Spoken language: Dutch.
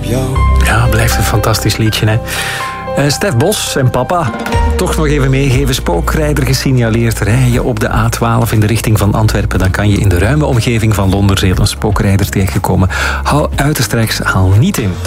op jou. Ja, blijft een fantastisch liedje, hè. Stef Bos en papa, toch nog even meegeven. Spookrijder gesignaleerd. Rij je op de A12 in de richting van Antwerpen, dan kan je in de ruime omgeving van Londerzeel een spookrijder tegenkomen. Hou uiterstreeks, haal niet in.